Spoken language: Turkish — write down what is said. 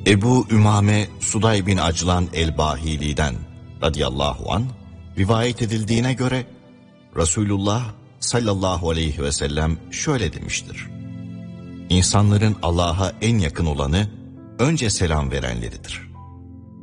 Ebu Ümame Suday bin Aclan el-Bahili'den radıyallahu anh rivayet edildiğine göre Resulullah sallallahu aleyhi ve sellem şöyle demiştir: İnsanların Allah'a en yakın olanı önce selam verenleridir.